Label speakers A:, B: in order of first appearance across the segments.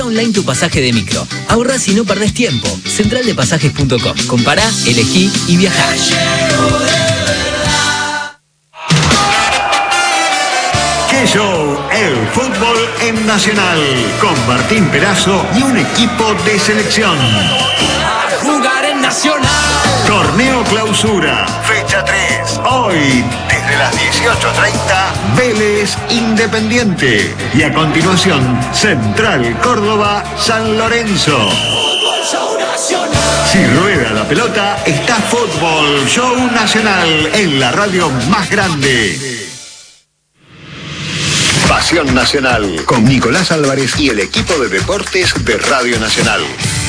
A: Online tu pasaje de micro. Ahorrás y no perdés tiempo. Centraldepasajes.com. Compará, elegí y viajá.
B: ¡Qué show! El fútbol en Nacional. Con Martín Perazo y un equipo de selección.
A: Jugar en Nacional.
B: Torneo Clausura. Fecha 3. Hoy, desde las 18:30, Vélez Independiente. Y a continuación, Central Córdoba San Lorenzo. Si rueda la pelota, está Fútbol Show Nacional en la radio más grande. Pasión Nacional, con Nicolás Álvarez y el equipo de deportes de Radio Nacional.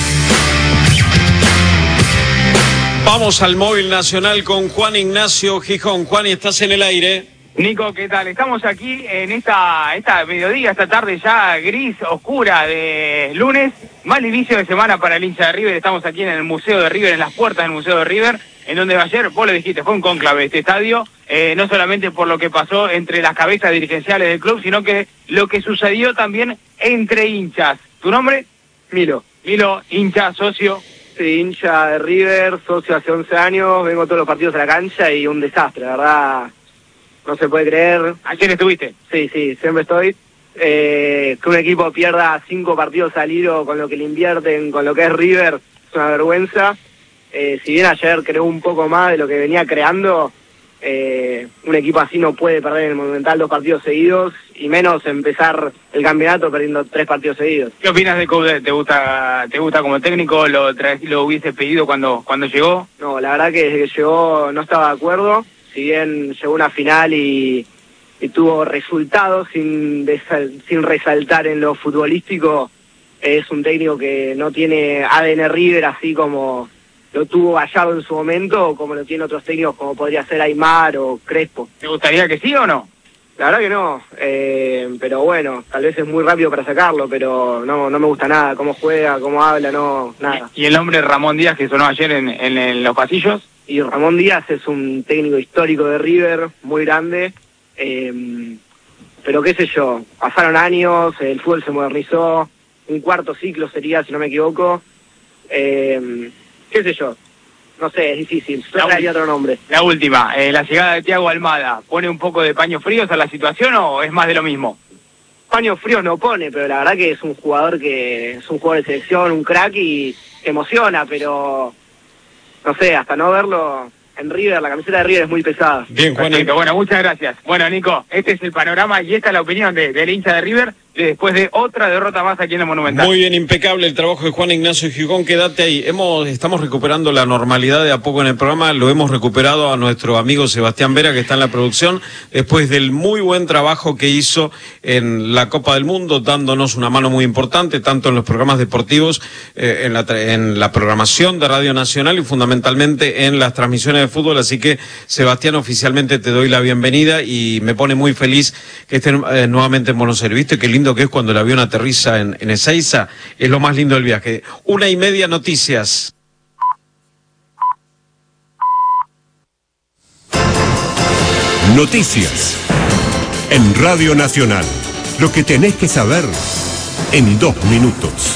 C: Vamos al móvil nacional con Juan Ignacio Gijón. Juan, ¿estás en el aire?
D: Nico, ¿qué tal? Estamos aquí en esta mediodía, esta tarde ya gris, oscura de lunes. Mal inicio de semana para el hincha de River. Estamos aquí en el Museo de River, en las puertas del Museo de River, en donde ayer, vos lo dijiste, fue un cónclave este estadio. No solamente por lo que pasó entre las cabezas dirigenciales del club, sino que lo que sucedió también entre hinchas. ¿Tu nombre?
E: Milo.
D: Milo, hincha, socio.
E: Sí, hincha de River, socio hace 11 años, vengo todos los partidos a la cancha y un desastre, la verdad, no se puede creer.
D: ¿Ayer estuviste?
E: Sí, siempre estoy. Que un equipo pierda 5 partidos al hilo con lo que le invierten, con lo que es River, es una vergüenza. Si bien ayer creó un poco más de lo que venía creando, un equipo así no puede perder en el Monumental 2 partidos seguidos, y menos empezar el campeonato perdiendo 3 partidos seguidos.
D: ¿Qué opinas de Coudet? ¿Te gusta como técnico? ¿Lo hubiese pedido cuando llegó?
E: No, la verdad que desde que llegó no estaba de acuerdo. Si bien llegó a una final y tuvo resultados sin resaltar en lo futbolístico, es un técnico que no tiene ADN River así como lo tuvo Gallardo en su momento, o como lo tienen otros técnicos como podría ser Aymar o Crespo.
D: ¿Te gustaría que sí o no?
E: La verdad que no, pero bueno, tal vez es muy rápido para sacarlo, pero no me gusta nada, cómo juega, cómo habla, no, nada.
D: ¿Y el nombre Ramón Díaz que sonó ayer en los pasillos?
E: Y Ramón Díaz es un técnico histórico de River, muy grande, pero qué sé yo, pasaron años, el fútbol se modernizó, un cuarto ciclo sería, si no me equivoco, qué sé yo, no sé, es difícil, hay otro nombre.
D: La última, la llegada de Thiago Almada, ¿pone un poco de paños fríos a la situación o es más de lo mismo?
E: Paños fríos no pone, pero la verdad que es un jugador de selección, un crack y emociona, pero no sé, hasta no verlo en River, la camiseta de River es muy pesada.
C: Bien, Juan.
D: Bueno, muchas gracias. Bueno, Nico, este es el panorama y esta es la opinión del hincha de River después de otra derrota más aquí en el Monumental.
C: Muy bien, impecable el trabajo de Juan Ignacio Gijón, quédate ahí. Estamos recuperando la normalidad de a poco en el programa, lo hemos recuperado a nuestro amigo Sebastián Vera, que está en la producción, después del muy buen trabajo que hizo en la Copa del Mundo, dándonos una mano muy importante, tanto en los programas deportivos, en la programación de Radio Nacional y fundamentalmente en las transmisiones de fútbol. Así que, Sebastián, oficialmente te doy la bienvenida y me pone muy feliz que estén nuevamente en Buenos Aires. ¿Viste qué lindo que es cuando el avión aterriza en Ezeiza? Es lo más lindo del viaje. 1:30 noticias.
F: Noticias en Radio Nacional. Lo que tenés que saber en 2 minutos.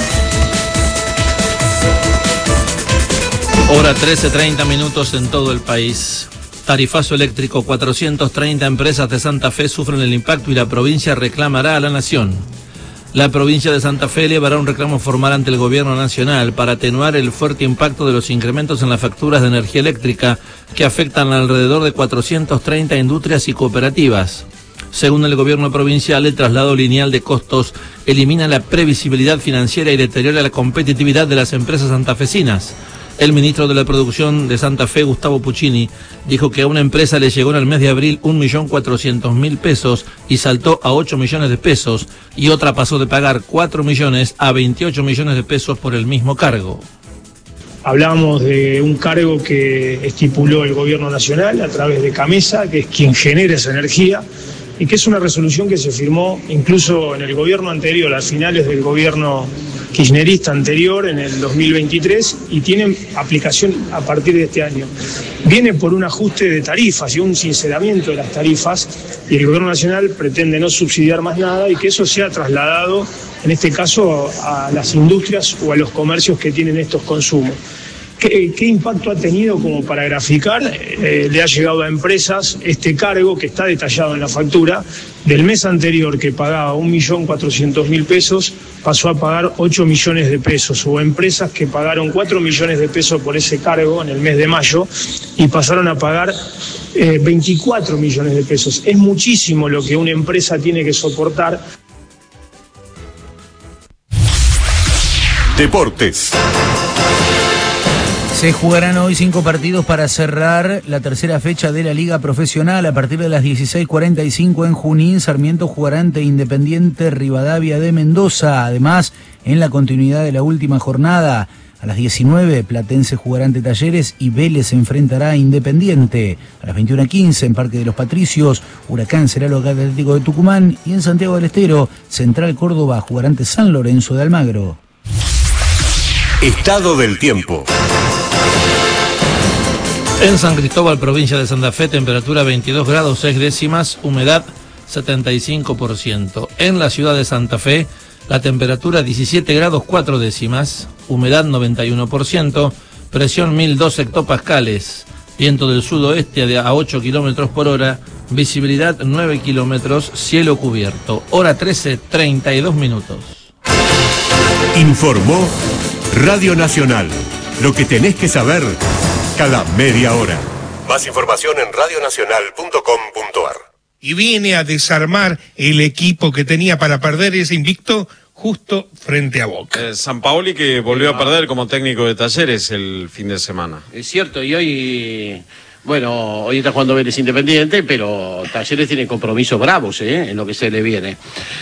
G: Hora 13:30 minutos en todo el país. Tarifazo eléctrico, 430 empresas de Santa Fe sufren el impacto y la provincia reclamará a la Nación. La provincia de Santa Fe elevará un reclamo formal ante el gobierno nacional para atenuar el fuerte impacto de los incrementos en las facturas de energía eléctrica que afectan alrededor de 430 industrias y cooperativas. Según el gobierno provincial, el traslado lineal de costos elimina la previsibilidad financiera y deteriora la competitividad de las empresas santafesinas. El ministro de la Producción de Santa Fe, Gustavo Puccini, dijo que a una empresa le llegó en el mes de abril 1.400.000 pesos y saltó a 8 millones de pesos, y otra pasó de pagar 4 millones a 28 millones de pesos por el mismo cargo.
H: Hablamos de un cargo que estipuló el gobierno nacional a través de CAMESA, que es quien genera esa energía, y que es una resolución que se firmó incluso en el gobierno anterior, a finales del gobierno kirchnerista anterior, en el 2023, y tiene aplicación a partir de este año. Viene por un ajuste de tarifas y un sinceramiento de las tarifas, y el gobierno nacional pretende no subsidiar más nada y que eso sea trasladado en este caso a las industrias o a los comercios que tienen estos consumos. ¿Qué impacto ha tenido como para graficar? Le ha llegado a empresas este cargo que está detallado en la factura. Del mes anterior, que pagaba 1.400.000 pesos, pasó a pagar 8 millones de pesos. O empresas que pagaron 4 millones de pesos por ese cargo en el mes de mayo y pasaron a pagar 24 millones de pesos. Es muchísimo lo que una empresa tiene que soportar.
F: Deportes.
I: Se jugarán hoy 5 partidos para cerrar la tercera fecha de la Liga Profesional. A partir de las 16:45 en Junín, Sarmiento jugará ante Independiente Rivadavia de Mendoza. Además, en la continuidad de la última jornada, a las 19, Platense jugará ante Talleres y Vélez se enfrentará a Independiente. A las 21:15, en Parque de los Patricios, Huracán será local del Atlético de Tucumán. Y en Santiago del Estero, Central Córdoba jugará ante San Lorenzo de Almagro.
F: Estado del tiempo.
G: En San Cristóbal, provincia de Santa Fe, temperatura 22 grados 6 décimas, humedad 75%. En la ciudad de Santa Fe, la temperatura 17 grados 4 décimas, humedad 91%, presión 1002 hectopascales, viento del sudoeste a 8 kilómetros por hora, visibilidad 9 kilómetros, cielo cubierto, hora 13:32 minutos.
F: Informó Radio Nacional. Lo que tenés que saber cada media hora. Más información en radionacional.com.ar.
J: Y viene a desarmar el equipo que tenía para perder ese invicto justo frente a Boca.
C: Sampaoli, que volvió a perder como técnico de Talleres el fin de semana.
K: Es cierto, y hoy... Bueno, hoy está jugando Vélez Independiente, pero Talleres tiene compromisos bravos, en lo que se le viene.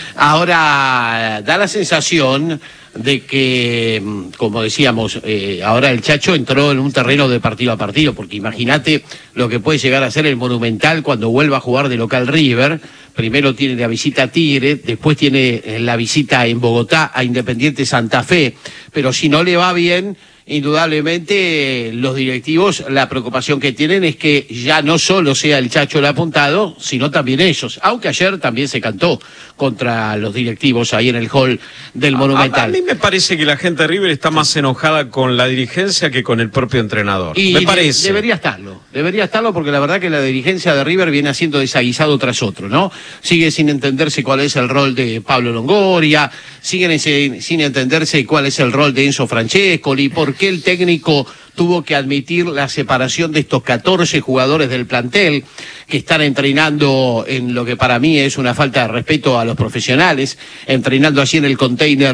K: Ahora, da la sensación de que, como decíamos, ahora el Chacho entró en un terreno de partido a partido, porque imagínate lo que puede llegar a ser el Monumental cuando vuelva a jugar de local River. Primero tiene la visita a Tigre, después tiene la visita en Bogotá a Independiente Santa Fe, pero si no le va bien, indudablemente los directivos, la preocupación que tienen es que ya no solo sea el Chacho el apuntado, sino también ellos, aunque ayer también se cantó contra los directivos ahí en el hall del Monumental.
C: A mí me parece que la gente de River está más enojada con la dirigencia que con el propio entrenador.
K: Y
C: me parece.
K: Debería estarlo porque la verdad que la dirigencia de River viene haciendo desaguisado tras otro, ¿no? Sigue sin entenderse cuál es el rol de Pablo Longoria, sigue sin entenderse cuál es el rol de Enzo Francescoli, por qué el técnico tuvo que admitir la separación de estos 14 jugadores del plantel que están entrenando en lo que para mí es una falta de respeto a los profesionales, entrenando así en el container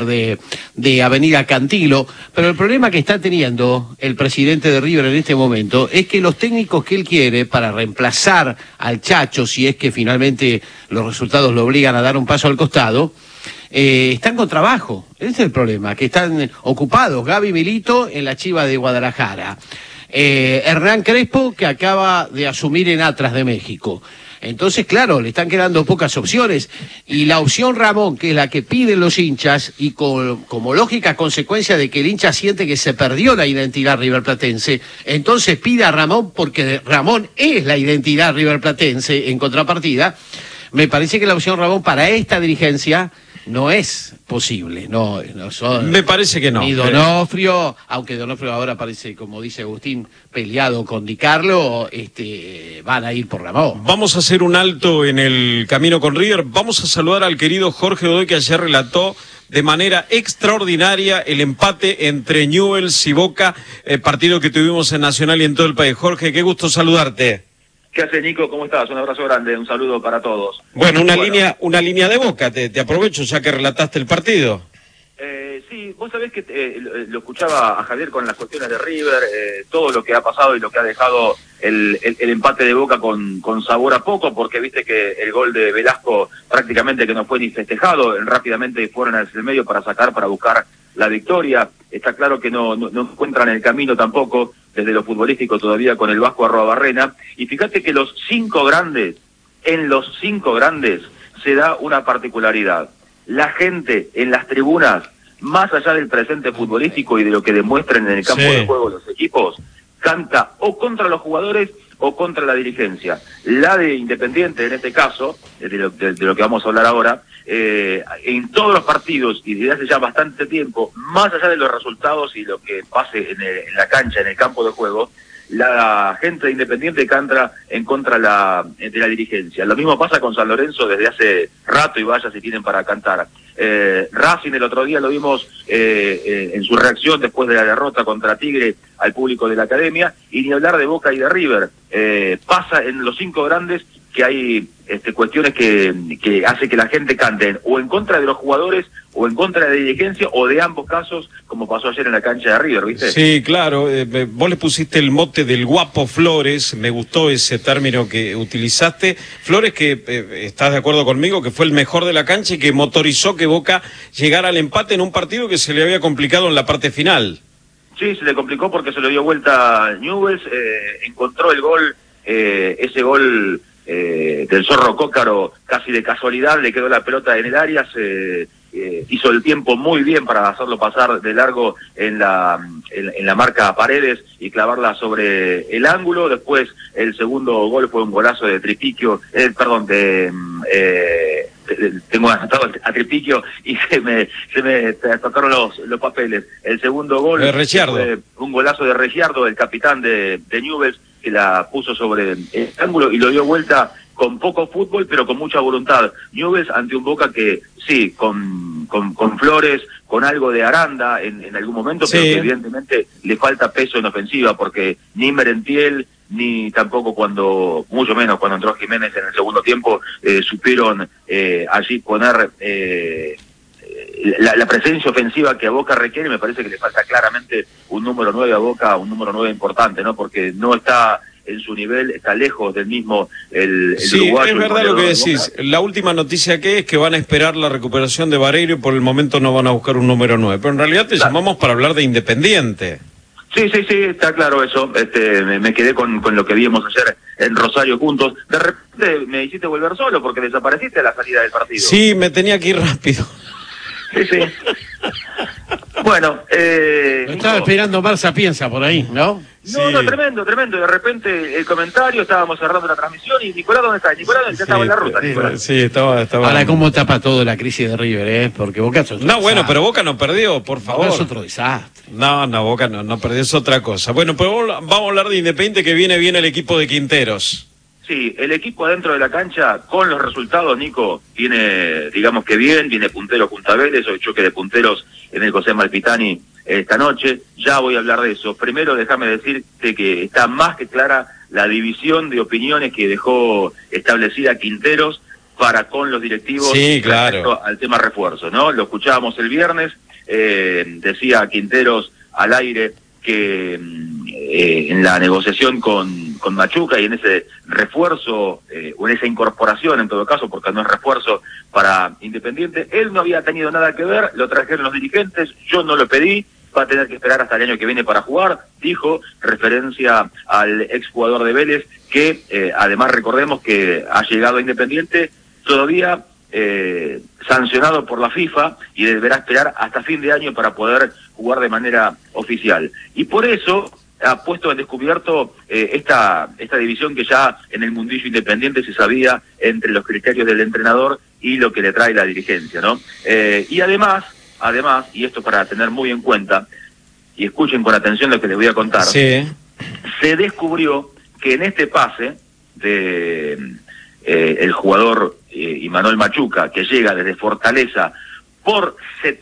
K: de Avenida Cantilo. Pero el problema que está teniendo el presidente de River en este momento es que los técnicos que él quiere para reemplazar al Chacho, si es que finalmente los resultados lo obligan a dar un paso al costado, están con trabajo. Ese es el problema, que están ocupados. Gaby Milito en la Chiva de Guadalajara, Hernán Crespo, que acaba de asumir en Atlas de México. Entonces, claro, le están quedando pocas opciones, y la opción Ramón, que es la que piden los hinchas, y como lógica consecuencia de que el hincha siente que se perdió la identidad riverplatense, entonces pide a Ramón, porque Ramón es la identidad riverplatense en contrapartida. Me parece que la opción Ramón para esta dirigencia no es posible, no son,
C: me parece que no.
K: Ni Donofrio, aunque Donofrio ahora parece, como dice Agustín, peleado con Di Carlo, van a ir por Ramón.
C: Vamos a hacer un alto en el camino con River. Vamos a saludar al querido Jorge Godoy, que ayer relató de manera extraordinaria el empate entre Newell's y Boca, partido que tuvimos en Nacional y en todo el país. Jorge, qué gusto saludarte.
L: ¿Qué haces, Nico? ¿Cómo estás? Un abrazo grande, un saludo para todos.
C: Bueno, una línea de Boca, te aprovecho ya que relataste el partido.
L: Sí, vos sabés que lo escuchaba a Javier con las cuestiones de River, todo lo que ha pasado y lo que ha dejado el empate de Boca con sabor a poco, porque viste que el gol de Velasco prácticamente que no fue ni festejado, rápidamente fueron hacia el medio para buscar la victoria. Está claro que no encuentran el camino tampoco desde lo futbolístico todavía con el Vasco Arruabarrena. Y fíjate que en los cinco grandes se da una particularidad. La gente en las tribunas, más allá del presente futbolístico y de lo que demuestren en el campo de juego los equipos, canta o contra los jugadores o contra la dirigencia. La de Independiente, en este caso, de lo que vamos a hablar ahora, en todos los partidos y desde hace ya bastante tiempo, más allá de los resultados y lo que pase en la cancha, en el campo de juego, la gente de Independiente canta en contra de la dirigencia. Lo mismo pasa con San Lorenzo desde hace rato, y vaya si tienen para cantar. Racing el otro día lo vimos en su reacción después de la derrota contra Tigre al público de la academia, y ni hablar de Boca y de River. Pasa en los 5 grandes que hay cuestiones que hace que la gente cante o en contra de los jugadores o en contra de la dirigencia, o de ambos casos, como pasó ayer en la cancha de River, ¿viste?
C: Sí, claro. Vos le pusiste el mote del guapo Flores, me gustó ese término que utilizaste. Flores, que estás de acuerdo conmigo, que fue el mejor de la cancha y que motorizó que Boca llegara al empate en un partido que se le había complicado en la parte final.
L: Sí, se le complicó porque se lo dio vuelta Newell's, encontró el gol, ese gol del Zorro Cócaro casi de casualidad, le quedó la pelota en el área, hizo el tiempo muy bien para hacerlo pasar de largo en la marca Paredes y clavarla sobre el ángulo. Después el segundo gol fue un golazo de Tripiquio, tengo anotado a Tripiquio y se me tocaron los papeles. El segundo gol fue un golazo de Regiardo, el capitán de Newell's, que la puso sobre el ángulo y lo dio vuelta con poco fútbol, pero con mucha voluntad. Newell's ante un Boca que, sí, con Flores, con algo de Aranda en algún momento, sí, pero que evidentemente le falta peso en ofensiva, porque ni Merentiel, ni tampoco mucho menos cuando entró Jiménez en el segundo tiempo, supieron allí poner la presencia ofensiva que a Boca requiere. Me parece que le falta claramente un número 9 a Boca, un número 9 importante, ¿no? Porque no está en su nivel, está lejos del mismo el
C: sí,
L: uruguayo.
C: Es verdad lo que decís. La última noticia que es que van a esperar la recuperación de Vareiro y por el momento no van a buscar un número 9. Pero en realidad te llamamos para hablar de Independiente.
L: Sí, está claro eso. Me quedé con lo que vimos ayer en Rosario juntos. De repente me hiciste volver solo porque desapareciste a la salida del partido.
C: Sí, me tenía que ir rápido.
L: Sí. Bueno,
K: estaba esperando Marza Piensa por ahí, ¿no?
L: No, tremendo. De repente el comentario, estábamos cerrando la transmisión y Nicolás, ¿dónde está? Nicolás ya estaba en la ruta, Nicolás.
C: Sí, estaba.
K: Ahora, ¿cómo tapa todo la crisis de River, Porque Boca es otro
C: desastre. Bueno, pero Boca no perdió, por favor.
K: Boca es otro desastre.
C: No, Boca no perdió, es otra cosa. Bueno, pero vamos a hablar de Independiente, que viene bien el equipo de Quinteros.
L: Sí, el equipo adentro de la cancha, con los resultados, Nico, viene, digamos que bien, viene puntero Punta Vélez, hoy choque de punteros en el José Malpitani esta noche. Ya voy a hablar de eso. Primero, déjame decirte que está más que clara la división de opiniones que dejó establecida Quinteros para con los directivos,
C: sí, claro,
L: respecto al tema refuerzo, ¿no? Lo escuchábamos el viernes, decía Quinteros al aire que en la negociación con Machuca y en ese refuerzo, o en esa incorporación en todo caso, porque no es refuerzo para Independiente, él no había tenido nada que ver, lo trajeron los dirigentes, yo no lo pedí, va a tener que esperar hasta el año que viene para jugar, dijo, referencia al exjugador de Vélez, que además recordemos que ha llegado a Independiente todavía sancionado por la FIFA y deberá esperar hasta fin de año para poder jugar de manera oficial. Y por eso ha puesto en descubierto esta división que ya en el mundillo independiente se sabía entre los criterios del entrenador y lo que le trae la dirigencia, ¿no? Y además, y esto para tener muy en cuenta, y escuchen con atención lo que les voy a contar,
C: sí,
L: se descubrió que en este pase de el jugador Imanol Machuca, que llega desde Fortaleza por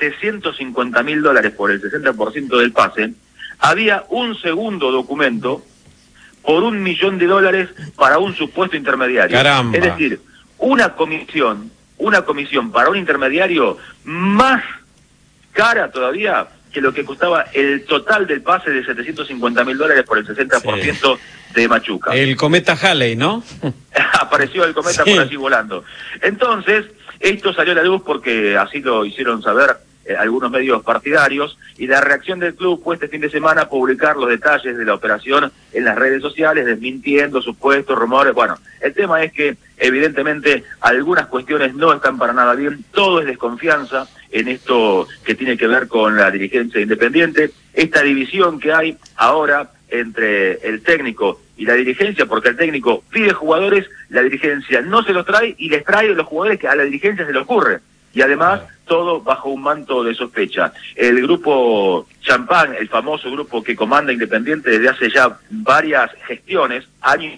L: $750.000 por el 60% del pase, había un segundo documento por $1 millón para un supuesto intermediario.
C: Caramba.
L: Es decir, una comisión para un intermediario más cara todavía que lo que costaba el total del pase de $750.000 por el 60% de Machuca.
C: El cometa Halley, ¿no?
L: Apareció el cometa por allí volando. Entonces, esto salió a la luz porque así lo hicieron saber algunos medios partidarios, y la reacción del club fue este fin de semana publicar los detalles de la operación en las redes sociales, desmintiendo supuestos rumores. Bueno, el tema es que evidentemente algunas cuestiones no están para nada bien, todo es desconfianza en esto que tiene que ver con la dirigencia independiente, esta división que hay ahora entre el técnico y la dirigencia, porque el técnico pide jugadores, la dirigencia no se los trae y les trae los jugadores que a la dirigencia se le ocurre. Y además, todo bajo un manto de sospecha. El grupo Champán, el famoso grupo que comanda Independiente desde hace ya varias gestiones, años,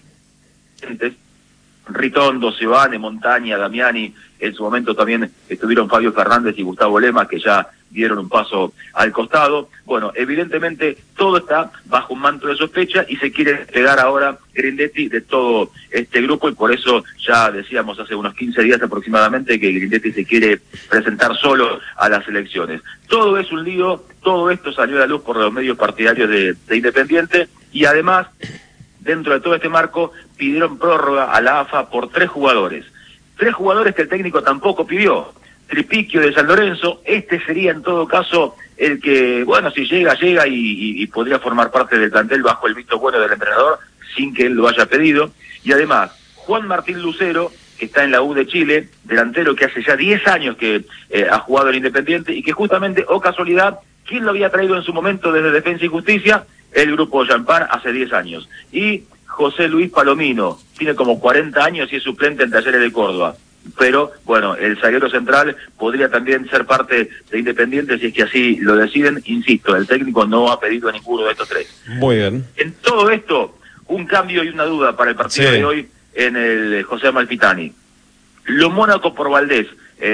L: Ritondo, Sebane, Montaña, Damiani, en su momento también estuvieron Fabio Fernández y Gustavo Lema, que ya dieron un paso al costado. Bueno, evidentemente todo está bajo un manto de sospecha y se quiere pegar ahora Grindetti de todo este grupo, y por eso ya decíamos hace unos 15 días aproximadamente que Grindetti se quiere presentar solo a las elecciones. Todo es un lío, todo esto salió a la luz por los medios partidarios de Independiente, y además, dentro de todo este marco, pidieron prórroga a la AFA por 3 jugadores. 3 jugadores que el técnico tampoco pidió. Tripiquio de San Lorenzo, este sería en todo caso el que, bueno, si llega y podría formar parte del plantel bajo el visto bueno del entrenador, sin que él lo haya pedido. Y además, Juan Martín Lucero, que está en la U de Chile, delantero que hace ya 10 años que ha jugado en Independiente, y que justamente, o casualidad, ¿quién lo había traído en su momento desde Defensa y Justicia? El grupo Champán hace 10 años. Y José Luis Palomino, tiene como 40 años y es suplente en Talleres de Córdoba. Pero, bueno, el zaguero central podría también ser parte de Independiente si es que así lo deciden. Insisto, el técnico no ha pedido a ninguno de estos 3.
C: Muy bien.
L: En todo esto, un cambio y una duda para el partido de hoy en el José Amalfitani. Lo Mónaco por Valdés.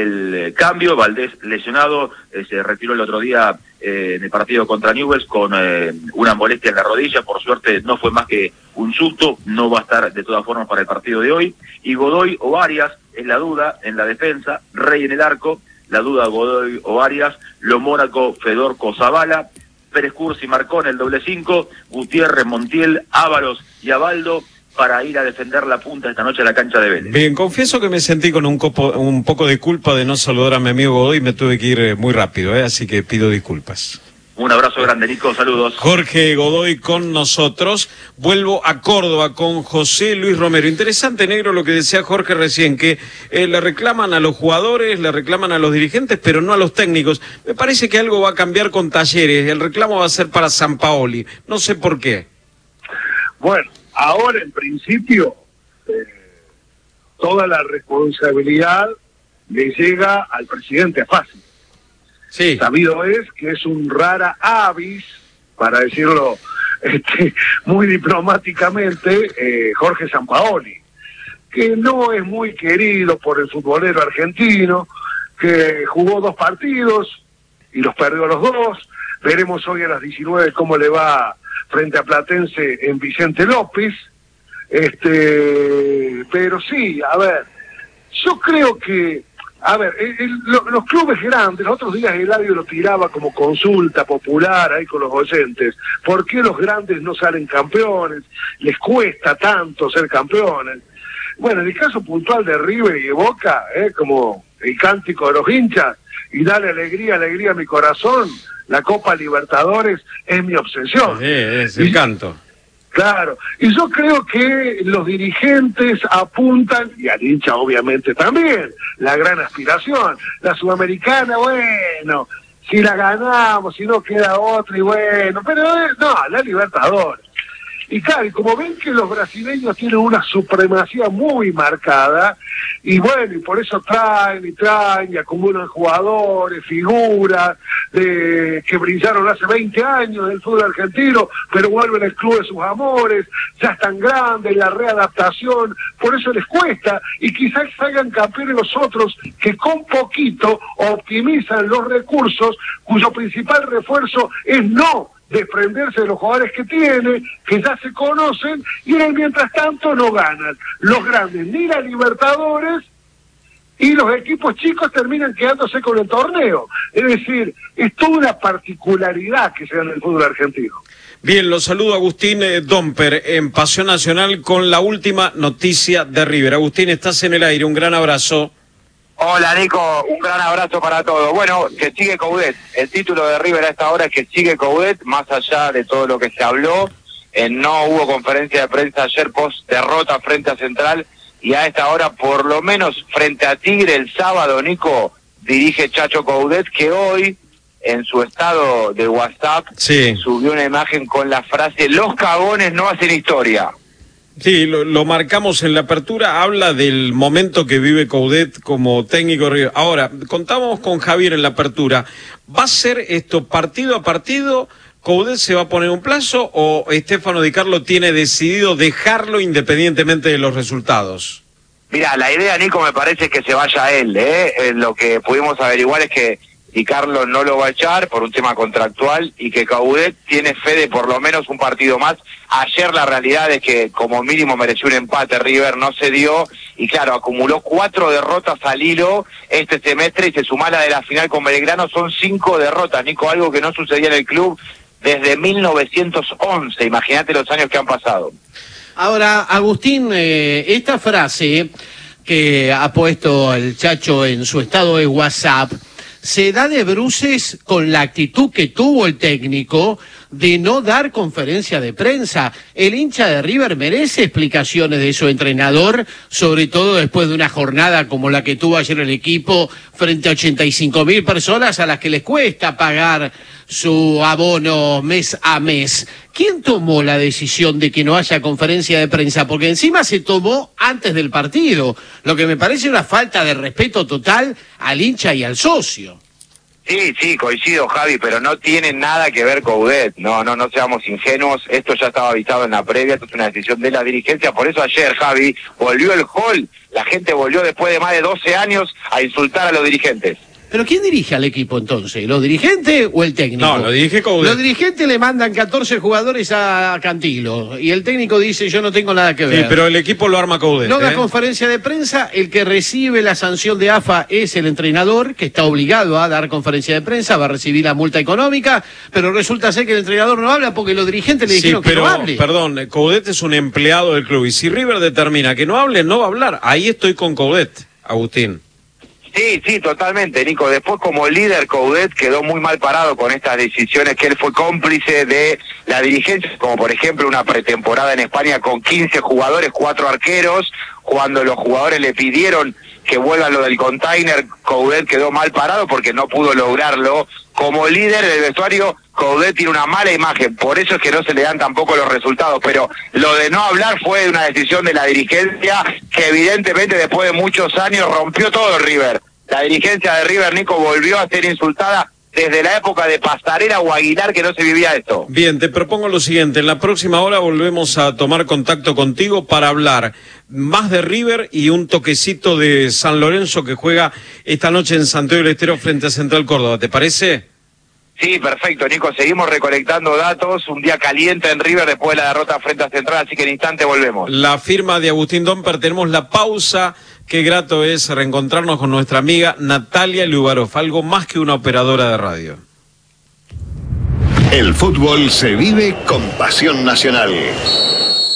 L: El cambio, Valdés lesionado, se retiró el otro día en el partido contra Newell's con una molestia en la rodilla. Por suerte no fue más que un susto, no va a estar de todas formas para el partido de hoy. Y Godoy o Arias es la duda en la defensa, Rey en el arco, la duda Godoy o Arias, Lo Mónaco, Fedorco, Zavala, Pérez Cursi, Marcón, el doble 5, Gutiérrez, Montiel, Ávaros y Abaldo, para ir a defender la punta esta noche a la cancha de Vélez.
C: Bien, confieso que me sentí con un poco de culpa de no saludar a mi amigo Godoy, me tuve que ir muy rápido, así que pido disculpas.
L: Un abrazo grande, Nico, saludos.
C: Jorge Godoy con nosotros. Vuelvo a Córdoba con José Luis Romero. Interesante, negro, lo que decía Jorge recién, que le reclaman a los jugadores, le reclaman a los dirigentes, pero no a los técnicos. Me parece que algo va a cambiar con Talleres, el reclamo va a ser para Sampaoli, no sé por qué.
M: Bueno, ahora en principio toda la responsabilidad le llega al presidente fácil.
C: Sí.
M: Sabido es que es un rara avis, para decirlo muy diplomáticamente, Jorge Sampaoli, que no es muy querido por el futbolero argentino, que jugó 2 partidos y los perdió los 2. Veremos hoy a las 19 cómo le va frente a Platense en Vicente López. Pero sí, a ver, yo creo que, a ver, los clubes grandes, los otros días Eladio lo tiraba como consulta popular ahí con los oyentes. ¿Por qué los grandes no salen campeones? ¿Les cuesta tanto ser campeones? Bueno, en el caso puntual de River y de Boca, como el cántico de los hinchas, y dale alegría, alegría a mi corazón, la Copa Libertadores es mi obsesión.
C: Sí, es el canto.
M: Claro, y yo creo que los dirigentes apuntan, y al hincha obviamente también, la gran aspiración. La Sudamericana, bueno, si la ganamos, si no queda otra, y bueno, pero no, la Libertadores. Y claro, y como ven que los brasileños tienen una supremacía muy marcada, y bueno, y por eso traen y acumulan jugadores, figuras que brillaron hace 20 años en el fútbol argentino, pero vuelven al club de sus amores, ya están grandes, la readaptación, por eso les cuesta, y quizás salgan campeones los otros que con poquito optimizan los recursos, cuyo principal refuerzo es no desprenderse de los jugadores que tiene, que ya se conocen, y mientras tanto no ganan los grandes ni la Libertadores, y los equipos chicos terminan quedándose con el torneo. Es decir, es toda una particularidad que se da en el fútbol argentino.
C: Bien, lo saludo Agustín Domper en Pasión Nacional con la última noticia de River. Agustín, estás en el aire, un gran abrazo.
N: Hola Nico, un gran abrazo para todos. Bueno, que sigue Coudet. El título de River a esta hora es que sigue Coudet, más allá de todo lo que se habló. No hubo conferencia de prensa ayer post derrota frente a Central, y a esta hora, por lo menos frente a Tigre el sábado, Nico, dirige Chacho Coudet, que hoy en su estado de WhatsApp subió una imagen con la frase "los cagones no hacen historia".
C: Sí, lo marcamos en la apertura, habla del momento que vive Coudet como técnico. Ahora, contamos con Javier en la apertura, ¿va a ser esto partido a partido? ¿Coudet se va a poner un plazo o Stefano Di Carlo tiene decidido dejarlo independientemente de los resultados?
N: Mira, la idea, Nico, me parece que se vaya él, lo que pudimos averiguar es que Di Carlo no lo va a echar por un tema contractual y que Coudet tiene fe de por lo menos un partido más. Ayer la realidad es que como mínimo mereció un empate, River no se dio y claro, acumuló 4 derrotas al hilo este semestre y se suma la de la final con Belgrano, son 5 derrotas, Nico, algo que no sucedía en el club desde 1911, imagínate los años que han pasado.
K: Ahora, Agustín, esta frase que ha puesto el Chacho en su estado de WhatsApp se da de bruces con la actitud que tuvo el técnico de no dar conferencia de prensa. El hincha de River merece explicaciones de su entrenador, sobre todo después de una jornada como la que tuvo ayer el equipo frente a 85.000 personas a las que les cuesta pagar su abono mes a mes. ¿Quién tomó la decisión de que no haya conferencia de prensa? Porque encima se tomó antes del partido, lo que me parece una falta de respeto total al hincha y al socio.
N: Sí, coincido, Javi, pero no tiene nada que ver Coudet. No seamos ingenuos. Esto ya estaba avisado en la previa, esto es una decisión de la dirigencia. Por eso ayer, Javi, volvió el hall. La gente volvió después de más de 12 años a insultar a los dirigentes.
K: ¿Pero quién dirige al equipo entonces? ¿Los dirigentes o el técnico?
C: No, lo dirige Coudet.
K: Los dirigentes le mandan 14 jugadores a Cantilo y el técnico dice yo no tengo nada que ver.
C: Sí, pero el equipo lo arma Coudet.
K: No da conferencia de prensa, el que recibe la sanción de AFA es el entrenador, que está obligado a dar conferencia de prensa, va a recibir la multa económica, pero resulta ser que el entrenador no habla porque los dirigentes le dijeron que no hable.
C: Perdón, Coudet es un empleado del club y si River determina que no hable, no va a hablar. Ahí estoy con Coudet, Agustín.
N: Sí, totalmente, Nico. Después, como líder, Coudet quedó muy mal parado con estas decisiones, que él fue cómplice de la dirigencia, como por ejemplo una pretemporada en España con 15 jugadores, 4 arqueros. Cuando los jugadores le pidieron que vuelva lo del container, Coudet quedó mal parado porque no pudo lograrlo. Como líder del vestuario, Coudet tiene una mala imagen, por eso es que no se le dan tampoco los resultados, pero lo de no hablar fue una decisión de la dirigencia que evidentemente después de muchos años rompió todo el River. La dirigencia de River, Nico, volvió a ser insultada desde la época de Pastarela o Aguilar, que no se vivía esto.
C: Bien, te propongo lo siguiente, en la próxima hora volvemos a tomar contacto contigo para hablar más de River y un toquecito de San Lorenzo que juega esta noche en Santiago del Estero frente a Central Córdoba, ¿te parece?
N: Sí, perfecto, Nico, seguimos recolectando datos, un día caliente en River después de la derrota frente a Central, así que en instante volvemos.
C: La firma de Agustín Domper, tenemos la pausa, qué grato es reencontrarnos con nuestra amiga Natalia Lubarov, algo más que una operadora de radio.
B: El fútbol se vive con pasión nacional.